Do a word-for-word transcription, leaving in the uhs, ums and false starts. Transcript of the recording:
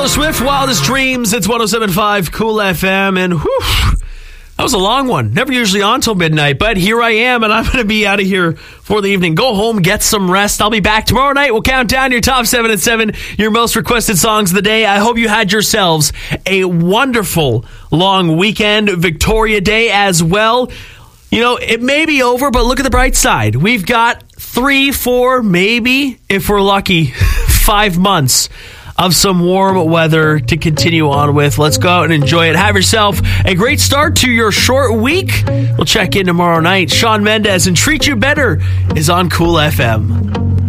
Taylor Swift, Wildest Dreams. It's one oh seven point five Cool F M. And whew, that was a long one. Never usually on till midnight, but here I am, and I'm going to be out of here for the evening. Go home, get some rest. I'll be back tomorrow night. We'll count down your top seven at seven, your most requested songs of the day. I hope you had yourselves a wonderful long weekend, Victoria Day as well. You know, it may be over, but look at the bright side. We've got three, four, maybe, if we're lucky, five months of some warm weather to continue on with. Let's go out and enjoy it. Have yourself a great start to your short week. We'll check in tomorrow night. Shawn Mendes and Treat You Better is on Cool F M.